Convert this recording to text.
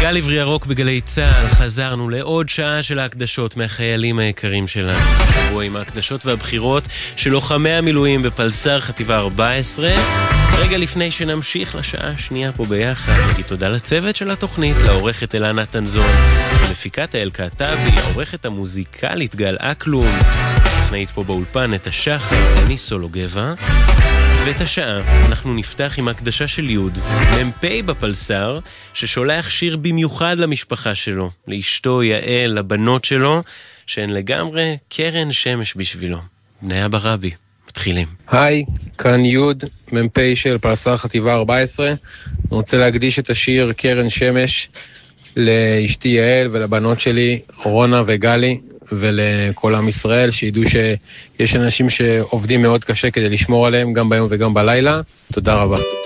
גל עברי ירוק בגלי צהל, חזרנו לעוד שעה של ההקדשות מהחיילים היקרים שלנו. שבוע עם ההקדשות והבחירות של לוחמי המילואים בפלס"ר חטיבה 14. רגע לפני שנמשיך לשעה השנייה פה ביחד, נגיד תודה לצוות של התוכנית, לעורכת אלנה תנזון, למפיקת האל קעטבי, העורכת המוזיקלית גל אקלום, טכנאית פה באולפן את השחר, אני סולו גבע. ואת השעה אנחנו נפתח עם הקדשה של יוד, מ"פ בפלס"ר, ששולח שיר במיוחד למשפחה שלו, לאשתו יעל, לבנות שלו, שהן לגמרי קרן שמש בשבילו. בני אבא רבי, מתחילים. היי, כאן יוד, מ"פ של פלס"ר חטיבה 14. אני רוצה להקדיש את השיר קרן שמש לאשתי יעל ולבנות שלי, רונה וגלי, ולכל עם ישראל, שידעו שיש אנשים שעובדים מאוד קשה כדי לשמור עליהם גם ביום וגם בלילה. תודה רבה.